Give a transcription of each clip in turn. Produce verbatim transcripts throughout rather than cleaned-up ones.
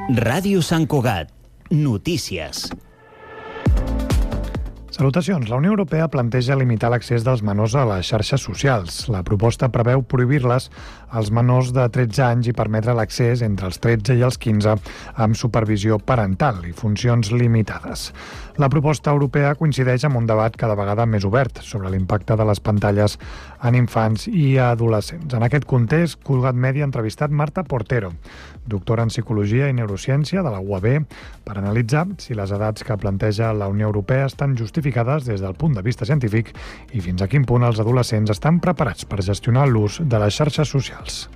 Ràdio Sant Cugat. Notícies. Salutacions. La Unió Europea planteja limitar l'accés dels menors a les xarxes socials. La proposta preveu prohibir-les als menors de tretze anys i permetre l'accés entre els tretze i els quinze amb supervisió parental i funcions limitades. La proposta europea coincideix amb un debat cada vegada més obert sobre l'impacte de les pantalles en infants i adolescents. En aquest context, Cugat Mèdia ha entrevistat Marta Portero, doctora en Psicologia i Neurociència de la U A B, per analitzar si les edats que planteja la Unió Europea estan justificades des del punt de vista científic i fins a quin punt els adolescents estan preparats per gestionar l'ús de les xarxes socials.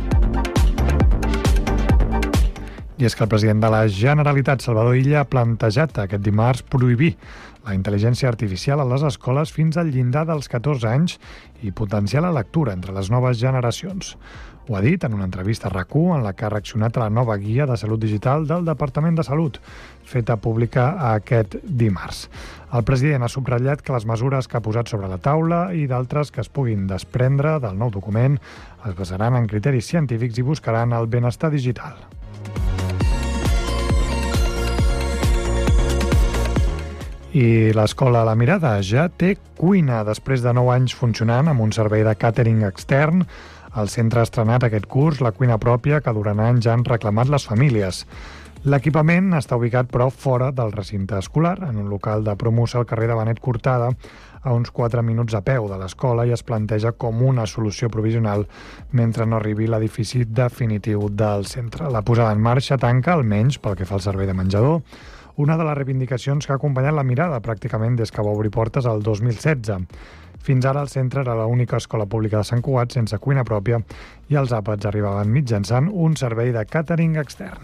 I és que el president de la Generalitat, Salvador Illa, ha plantejat aquest dimarts prohibir la intel·ligència artificial a les escoles fins al llindar dels catorze anys i potenciar la lectura entre les noves generacions. Ho ha dit en una entrevista a RAC u en la que ha reaccionat a la nova guia de salut digital del Departament de Salut, feta pública aquest dimarts. El president ha subratllat que les mesures que ha posat sobre la taula i d'altres que es puguin desprendre del nou document es basaran en criteris científics i buscaran el benestar digital. I l'escola La Mirada ja té cuina després de nou anys funcionant amb un servei de càtering extern. El centre ha estrenat aquest curs la cuina pròpia que durant anys han reclamat les famílies. L'equipament està ubicat, però, fora del recinte escolar, en un local de promoció al carrer de Benet Cortada, a uns quatre minuts a peu de l'escola, i es planteja com una solució provisional mentre no arribi l'edifici definitiu del centre. La posada en marxa tanca, almenys pel que fa al servei de menjador, una de les reivindicacions que ha acompanyat La Mirada pràcticament des que va obrir portes el dos mil setze. Fins ara el centre era l'única escola pública de Sant Cugat sense cuina pròpia i els àpats arribaven mitjançant un servei de càtering extern.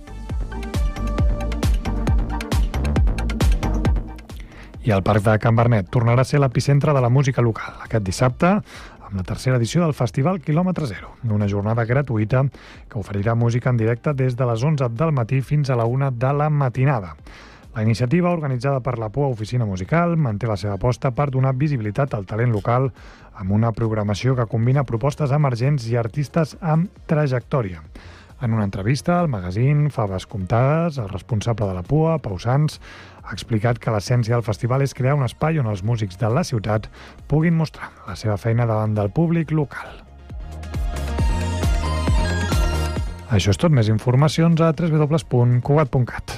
I el Parc de Can Bernet tornarà a ser l'epicentre de la música local aquest dissabte, amb la tercera edició del Festival Quilòmetre Zero, una jornada gratuïta que oferirà música en directe des de les onze del matí fins a la una de la matinada. La iniciativa, organitzada per la P U A Oficina Musical, manté la seva aposta per donar visibilitat al talent local amb una programació que combina propostes emergents i artistes amb trajectòria. En una entrevista al magazín Faves Comptades, el responsable de la P U A, Pau Sans, ha explicat que l'essència del festival és crear un espai on els músics de la ciutat puguin mostrar la seva feina davant del públic local. Això és tot. Més informacions a w w w punt cugat punt cat.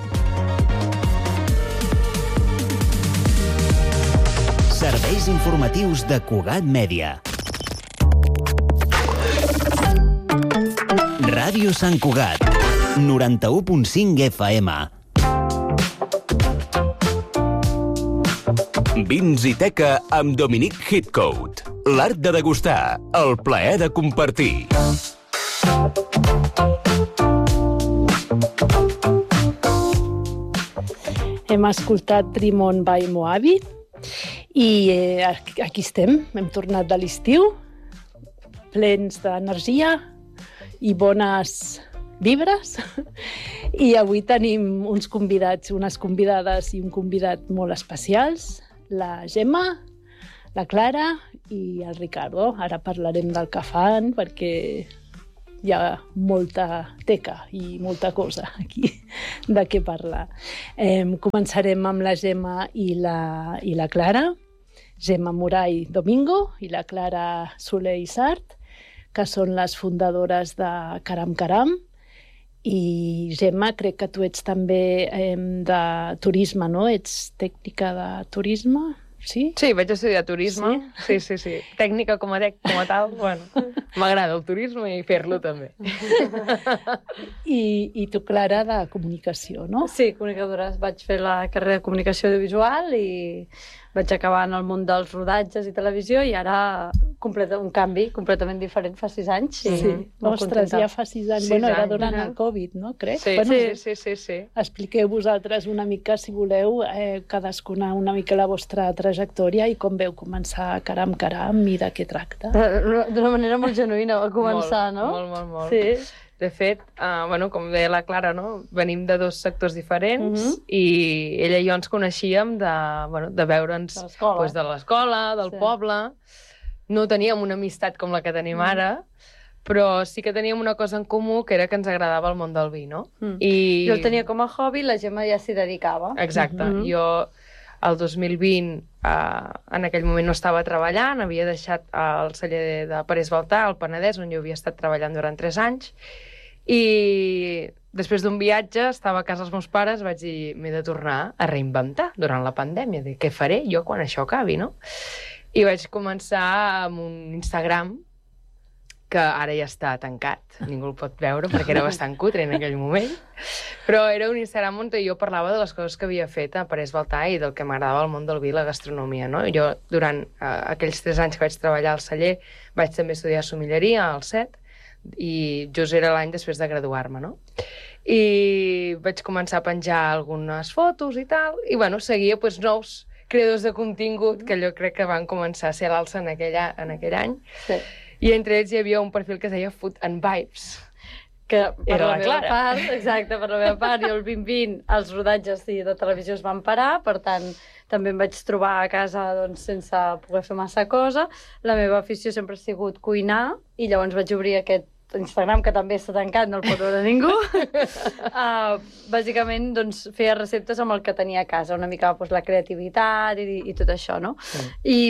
Serveis informatius de Cugat Mèdia. Ràdio Sant Cugat, noranta-u punt cinc F M. Vins i teca amb Dominic Hitcoat. L'art de degustar, el plaer de compartir. Hem escoltat Rimon by Moabi i eh, aquí estem. Hem tornat de l'estiu, plens d'energia i bones vibres. I avui tenim uns convidats, unes convidades i un convidat molt especials, la Gemma, la Clara i el Ricardo. Ara parlarem del que fan perquè hi ha molta teca i molta cosa aquí de què parlar. Eh, començarem amb la Gemma i la, i la Clara. Gemma Moray Domingo i la Clara Soler Isart, que són les fundadores de Caram Caram. I Gemma, crec que tu ets també eh, de turisme, no? Ets tècnica de turisme, sí? Sí, vaig estudiar turisme. Sí, sí, sí. sí. Tècnica com a, tec, com a tal, bueno, m'agrada el turisme i fer-lo també. I, I tu, Clara, de comunicació, no? Sí, comunicadora. Vaig fer la carrera de comunicació audiovisual i vaig acabar en el món dels rodatges i televisió i ara completa, un canvi completament diferent fa sis anys. Sí, sí. Ostres, ja fa sis anys. Sis bueno, era anys, durant eh? el Covid, no? Crec. Sí, bueno, sí, sí, sí, sí. Expliqueu vosaltres una mica, si voleu, eh, cadascuna una mica la vostra trajectòria i com veu començar Caram Caram i de què tracta. D'una manera molt genuïna va començar, molt, no? Molt, molt, molt. Sí. De fet, uh, bueno, com deia la Clara, no? Venim de dos sectors diferents Uh-huh. i ella i jo ens coneixíem de, bueno, de veure'ns De l'escola. pues, de l'escola, del Sí. poble. No teníem una amistat com la que tenim ara, però sí que teníem una cosa en comú, que era que ens agradava el món del vi, no? Mm. I... Jo el tenia com a hobby, la Gemma ja s'hi dedicava. Exacte. Mm-hmm. Jo, el dos mil vint, eh, en aquell moment no estava treballant, havia deixat el celler de Parés Baltà, al Penedès, on jo havia estat treballant durant tres anys, i després d'un viatge, estava a casa dels meus pares, vaig dir, m'he de tornar a reinventar durant la pandèmia. Dic, què faré jo quan això acabi, no? I vaig començar amb un Instagram, que ara ja està tancat, ningú el pot veure perquè era bastant cutre en aquell moment, però era un Instagram on jo parlava de les coses que havia fet a Parés Baltà i del que m'agradava el món del vi i la gastronomia, no? Jo, durant uh, aquells tres anys que vaig treballar al celler, vaig també estudiar sommelleria al C E T, i just era l'any després de graduar-me, no? I vaig començar a penjar algunes fotos i tal, i bueno, seguia pues, nous creadors de contingut que jo crec que van començar a ser a l'alça en, aquell, en aquell any. Sí. I entre ells hi havia un perfil que es deia Food and Vibes. Que per Era la la meva Clara. part, exacte, per la meva part, jo el vint vint els rodatges de televisió es van parar, per tant, també em vaig trobar a casa doncs, sense poder fer massa cosa. La meva afició sempre ha sigut cuinar, i llavors vaig obrir aquest Instagram, que també està tancat, no el pot veure ningú. uh, bàsicament, doncs, feia receptes amb el que tenia a casa, una mica doncs, la creativitat i, i tot això, no? Sí. I...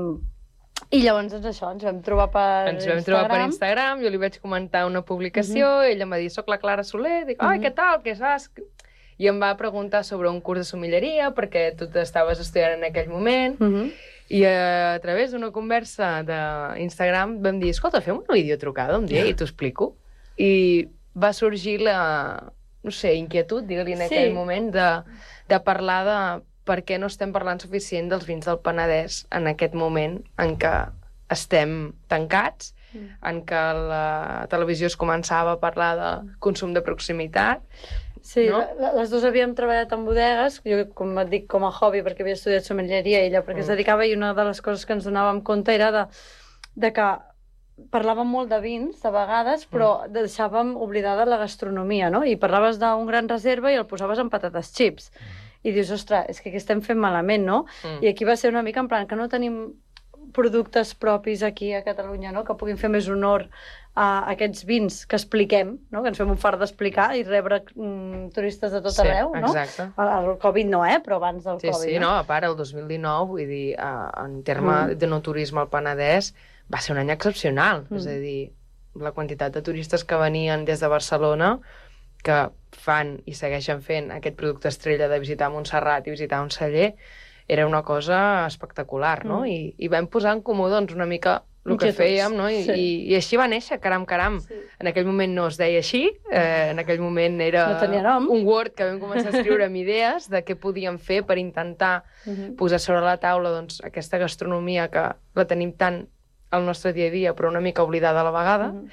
I llavors, doncs, això, ens vam trobar per Ens vam Instagram. trobar per Instagram, jo li vaig comentar una publicació, Mhm. ella em va dir, soc la Clara Soler, dic, ai, Mhm. què tal, què saps? I em va preguntar sobre un curs de sommelleria, perquè tu t'estaves estudiant en aquell moment, Mhm. i a través d'una conversa d'Instagram vam dir, escolta, fem una videotrucada un dia i t'ho explico. I va sorgir la, no sé, inquietud, digue-li en Sí. aquell moment, de, de parlar de per què no estem parlant suficient dels vins del Penedès en aquest moment en què estem tancats, Mm. en què la televisió es començava a parlar de consum de proximitat. Sí, no? la- les dues havíem treballat en bodegues, jo, com et dic, com a hobby, perquè havia estudiat sommelleria, ella perquè Mm. es dedicava, i una de les coses que ens donàvem compte era de, de que parlàvem molt de vins, de vegades, però deixàvem oblidada la gastronomia, no? I parlaves d'un gran reserva i el posaves en patates chips. I dius, ostres, és que aquí estem fent malament, no? Mm. I aquí va ser una mica en plan que no tenim productes propis aquí a Catalunya, no? Que puguin fer més honor a aquests vins que expliquem, no? Que ens fem un fart d'explicar i rebre mm, turistes de tot Sí, arreu, no? exacte. El, el Covid no, eh? Però abans del Sí, Covid, sí, no, a part, el dos mil dinou, vull dir, uh, en terme Mm. de no turisme al Penedès, va ser un any excepcional. Mm. És a dir, la quantitat de turistes que venien des de Barcelona, que fan i segueixen fent aquest producte estrella de visitar Montserrat i visitar un celler, era una cosa espectacular, no? Mm. I, I vam posar en comú, doncs, una mica el que Inquietuds. fèiem, no? I, Sí. i, i així va néixer, caram, caram. Sí. En aquell moment no es deia així, eh, en aquell moment era No tenia nom. un Word que vam començar a escriure amb idees de què podíem fer per intentar Mhm. posar sobre la taula doncs, aquesta gastronomia que la tenim tant al nostre dia a dia, però una mica oblidada a la vegada. Mhm.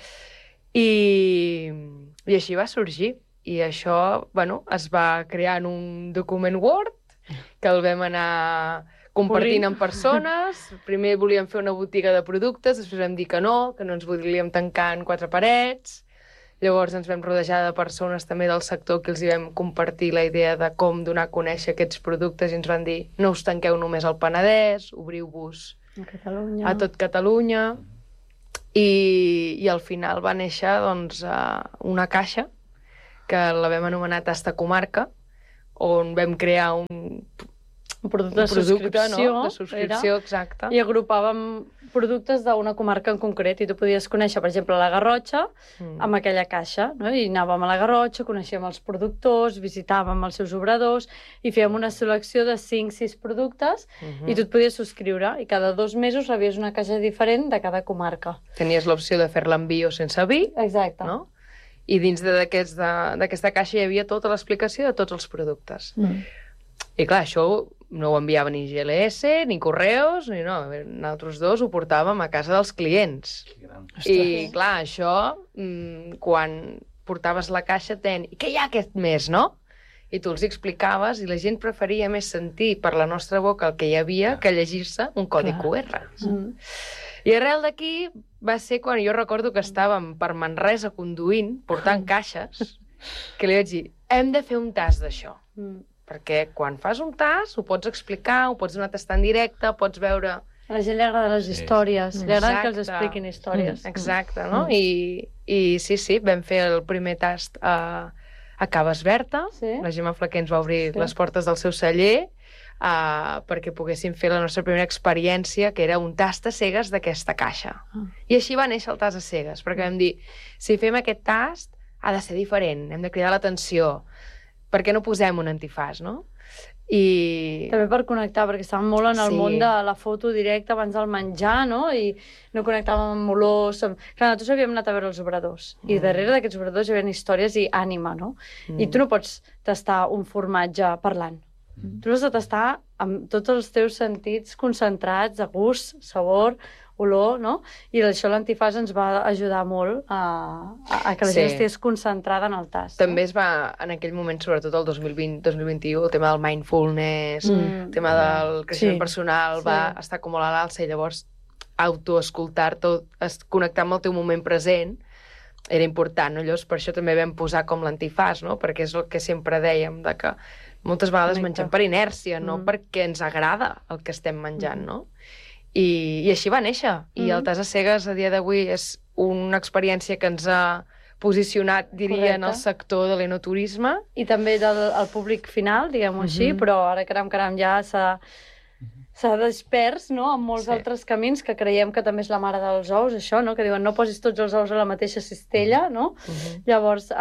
I, i així va sorgir. I això, bueno, es va crear en un document Word, que el vam anar compartint Polint. amb persones. Primer volíem fer una botiga de productes, després vam dir que no, que no ens volíem tancar en quatre parets. Llavors ens vam rodejar de persones també del sector que els hi vam compartir la idea de com donar a conèixer aquests productes i ens van dir, no us tanqueu només al Penedès, obriu-vos A Catalunya. a tot Catalunya. I, i al final va néixer doncs, eh, una caixa que la vam anomenar Tasta Comarca, on vam crear un, Un producte de un producte subscripció. no? de subscripció, Era, exacte. I agrupàvem productes d'una comarca en concret, i tu podies conèixer, per exemple, la Garrotxa Mm. amb aquella caixa, no? I anàvem a la Garrotxa, coneixíem els productors, visitàvem els seus obradors i fèiem una selecció de cinc sis productes Mhm. i tu et podies subscriure, i cada dos mesos rebies una caixa diferent de cada comarca. Tenies l'opció de fer l'envio sense vi, Exacte. no? I dins de- d'aquests- de- d'aquesta caixa hi havia tota l'explicació de tots els productes. Mm. I clar, això no ho enviava ni G L S, ni correus, ni no. Nosaltres dos ho portàvem a casa dels clients. I clar, això, mm, quan portaves la caixa, ten... I què hi ha aquest mes, no? I tu els explicaves i la gent preferia més sentir per la nostra boca el que hi havia que llegir-se un codi Clar. Q R. Mm. I arrel d'aquí va ser quan jo recordo que estàvem per Manresa conduint, portant caixes, que li vaig dir, hem de fer un tas d'això. Mm. Perquè quan fas un tas ho pots explicar, ho pots donar a tastar en directe, pots veure A la gent li agrada les històries, Sí. li agrada que els Exacte. expliquin històries. Exacte, no? I, I sí, sí, vam fer el primer tast a, a Caves Berta. Sí. La Gemma Flaquer ens va obrir Sí. les portes del seu celler uh, perquè poguéssim fer la nostra primera experiència, que era un tast a cegues d'aquesta caixa. Ah. I així va néixer el tast a cegues, perquè vam dir, si fem aquest tast, ha de ser diferent, hem de cridar l'atenció. Per què no posem un antifàs, no? I... També per connectar, perquè estàvem molt en el Sí. món de la foto directa abans del menjar, no? I no connectàvem amb olors. Amb... Clar, nosaltres havíem anat a veure els obradors. Mm. I darrere d'aquests obradors hi havia històries i ànima, no? Mm. I tu no pots tastar un formatge parlant. Mm. Tu l'has de tastar amb tots els teus sentits concentrats, de gust, sabor, olor, no? I això l'antifàs ens va ajudar molt a, a, a que la gent Sí. estigués concentrada en el tast. També es va, en aquell moment, sobretot el dos mil vint dos mil vint-u, el tema del mindfulness, Mm. el tema del creixement Sí. personal, Sí. va estar com molt a l'alça, i llavors autoescoltar-te, es- connectar amb el teu moment present, era important, no? Llavors, per això també vam posar com l'antifàs, no? Perquè és el que sempre dèiem, de que moltes vegades Connecta. mengem per inèrcia, no Mm. perquè ens agrada el que estem menjant, no? I, i així va néixer. I Mm. el tas a cegues a dia d'avui és una experiència que ens ha posicionat, diria, Correcte. en el sector de l'enoturisme. I també del el públic final, diguem-ho així, Mhm. però ara, caram, caram, ja s'ha s'ha despers, no?, amb molts Sí. altres camins que creiem que també és la mare dels ous, això, no?, que diuen no posis tots els ous a la mateixa cistella, no? Llavors,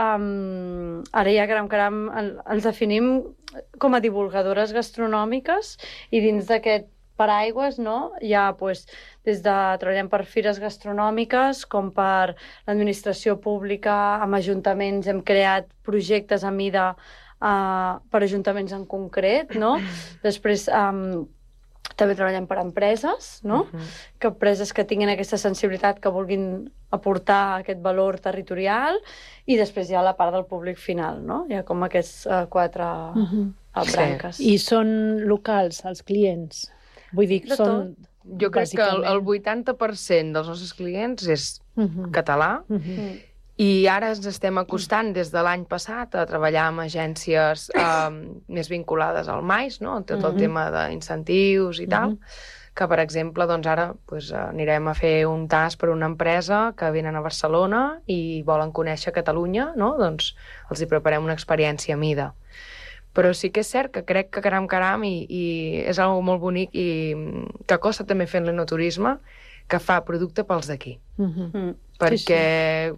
um, ara ja, caram, caram, en- ens definim com a divulgadores gastronòmiques i dins d'aquest paraigües, no? Hi ha, pues, des de treballem per fires gastronòmiques com per l'administració pública, amb ajuntaments hem creat projectes a mida uh, per ajuntaments en concret, no? Després um, també treballem per empreses, no? Mhm. Que empreses que tinguin aquesta sensibilitat, que vulguin aportar aquest valor territorial, i després hi ha la part del públic final, no? Hi ha com aquests uh, quatre Mhm. uh, branques. I són locals, els clients? Vull dir, De són... Jo crec que el, el bàsicament- vuitanta per cent dels nostres clients és Mhm. català, Mhm. Mm. i ara ens estem acostant des de l'any passat a treballar amb agències eh, més vinculades al mais, no? Tot el Mhm. tema d'incentius i tal, Mhm. que, per exemple, doncs ara pues, anirem a fer un tast per una empresa que venen a Barcelona i volen conèixer Catalunya, no? Doncs els hi preparem una experiència a mida. Però sí que és cert que crec que caram caram i, i és algo molt bonic i que costa també fent l'enoturisme, que fa producte pels d'aquí. Mhm. Mm. Perquè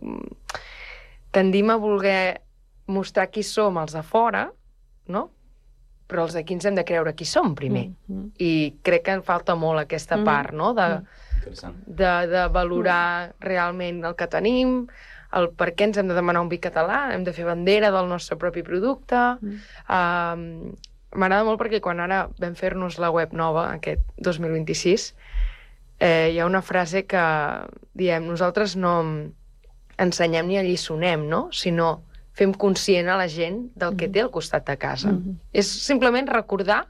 tendim a voler mostrar qui som els de fora, no? Però els d'aquí ens hem de creure qui som primer. Mhm. I crec que en falta molt aquesta Mhm. part, no? De, Interessant. de, de valorar realment el que tenim, el per què ens hem de demanar un vi català, hem de fer bandera del nostre propi producte. Mm. Um, M'agrada molt perquè quan ara vam fer-nos la web nova, aquest dos mil vint-i-sis, eh, hi ha una frase que diem, nosaltres no ensenyem ni alliçonem, no? Sinó fem conscient a la gent del que té al costat de casa. Mhm. És simplement recordar.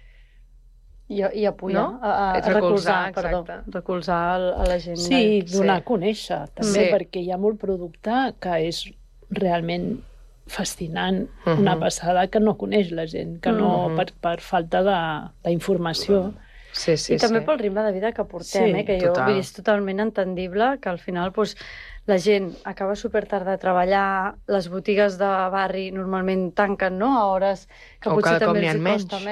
I, i apoyar, No? a, a, És recolzar, recolzar, perdó, exacte. recolzar el, a la gent. Sí, Sí. donar a conèixer, també, Sí. perquè hi ha molt producte que és realment fascinant, Mhm. una passada que no coneix la gent, que no, Mhm. per, per falta de- d'informació. Sí, sí, I també sí. pel ritme de vida que portem, Sí, eh? Que jo total. vull dir, és totalment entendible que al final pues, la gent acaba supertard de treballar, les botigues de barri normalment tanquen, no?, a hores que O potser cada cop també n'hi els ha hi menys. costa més.